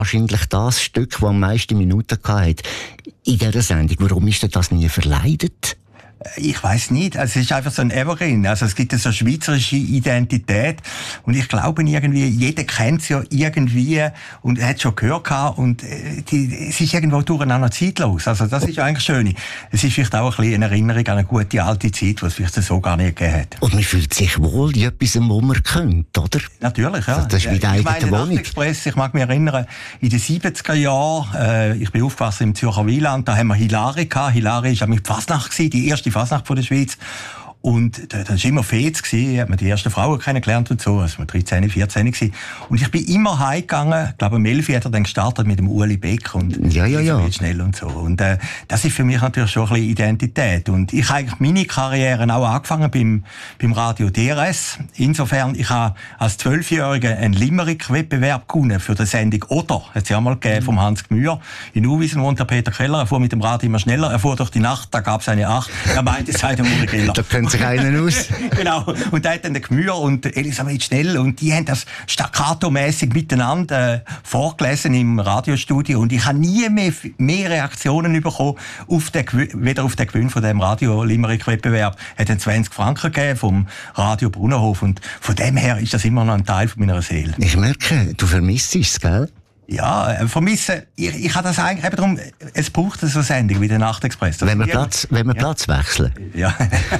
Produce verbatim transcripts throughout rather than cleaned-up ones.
wahrscheinlich das Stück, das am meisten Minuten hatte in dieser Sendung. Warum ist denn das nie verleidet? Ich weiss nicht. Also es ist einfach so ein Evergreen. Also es gibt eine so schweizerische Identität. Und ich glaube irgendwie, jeder kennt es ja irgendwie und hat es schon gehört gehabt. Und die, es ist irgendwo durcheinander zeitlos. Also das ist ja eigentlich schön. Es ist vielleicht auch ein bisschen eine Erinnerung an eine gute alte Zeit, die es vielleicht so gar nicht gegeben hat. Und man fühlt sich wohl in etwas, wo man könnte, oder? Natürlich, ja. Das ist wie deine eigene Wohnung. Nachtexpress, ich mag mich erinnern, in den siebziger Jahren, äh, ich bin aufgewachsen im Zürcher Wieland, da haben wir Hilari gehabt. Hilari war mit Fasnacht gewesen, die erste Fasnacht von der Schweiz. Und da, das war immer Fez gewesen, hat man die ersten Frauen kennengelernt und so, also wir dreizehn, vierzehn gewesen. Und ich bin immer heimgegangen, ich glaube, am elf hat er dann gestartet mit dem Ueli Beck und ja, ja, ja. schnell und so. Und äh, das ist für mich natürlich schon ein bisschen Identität. Und ich habe eigentlich meine Karriere auch angefangen beim, beim Radio D R S. Insofern, ich habe als Zwölfjähriger einen Limerick-Wettbewerb gewonnen für die Sendung Oder. Hat es ja mal gegeben vom Hans Gmür. In Uwiesen wohnt der Peter Keller, er fuhr mit dem Radio immer schneller, er fuhr durch die Nacht, da gab es eine Acht. Er meinte, es sei der Uri Keller. sich einen aus. Genau. Und da hat dann der Gmür und Elisabeth Schnell und die haben das staccato-mässig miteinander äh, vorgelesen im Radiostudio und ich habe nie mehr, mehr Reaktionen bekommen auf den, weder auf den Gewinn von dem Radio-Limerick-Wettbewerb. Es hat dann zwanzig Franken gegeben vom Radio Brunnenhof und von dem her ist das immer noch ein Teil von meiner Seele. Ich merke, du vermisst es, gell? Ja, vermissen. Ich, ich habe das eigentlich eben darum, es braucht so eine Sendung wie der Nachtexpress. Wenn wir Platz, wenn wir ja. Platz wechseln. Ja.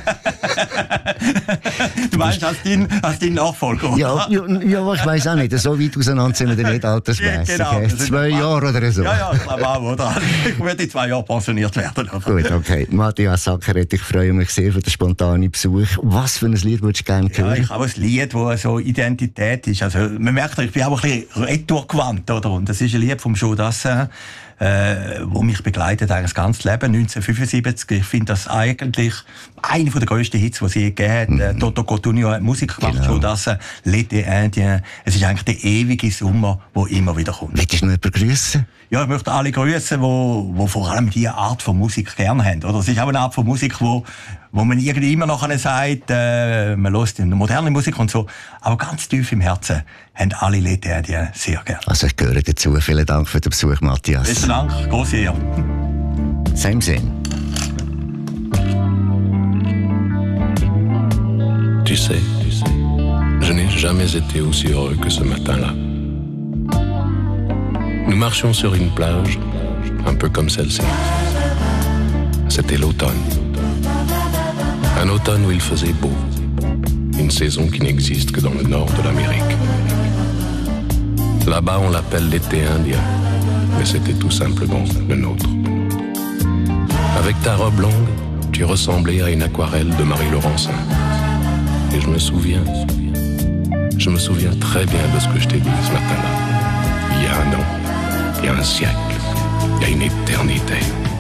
Du meinst, als dein, als dein Nachfolger? Ja, ja, ja, ich weiss auch nicht. So weit auseinander sind wir nicht altersmässig. Ja, genau. Zwei Jahre oder so. Ja, ja, ich glaube auch, oder? Ich würde in zwei Jahren pensioniert werden. Gut, okay. Matthias Ackeret, ich freue mich sehr für den spontanen Besuch. Was für ein Lied würdest du gerne hören? Ja, ich habe ein Lied, das so Identität ist. Also, man merkt, ich bin auch ein bisschen retourgewandt, oder? Und das ist ein Lied vom Joe Dassin, äh, wo mich begleitet eigentlich das ganze Leben, neunzehnhundertfünfundsiebzig. Ich finde das eigentlich einer der grössten Hits, die es je gegeben hat. Mhm. Äh, Toto Cotugno hat Musik gemacht, genau. Joe Dassin, L'été Indien. Es ist eigentlich der ewige Sommer, der immer wieder kommt. Möchtest du noch jemanden grüßen? Ja, ich möchte alle grüßen, die, die vor allem diese Art von Musik gerne haben. Oder es ist auch eine Art von Musik, wo, wo man irgendwie immer noch sagt, äh, man hört eine moderne Musik und so. Aber ganz tief im Herzen haben alle L'été Indien sehr gerne. Also ich gehöre dazu. Vielen Dank für den Besuch, Matthias. Besten Dank, grosse Ehre. Same Sinn. Tu sais, je n'ai jamais été aussi heureux que ce matin-là. Nous marchions sur une plage, un peu comme celle-ci. C'était l'automne. Un automne où il faisait beau. Une saison qui n'existe que dans le nord de l'Amérique. Là-bas, on l'appelle l'été indien, mais c'était tout simplement le nôtre. Avec ta robe longue, tu ressemblais à une aquarelle de Marie Laurencin. Et je me souviens, je me souviens très bien de ce que je t'ai dit ce matin-là. Il y a un an, il y a un siècle, il y a une éternité.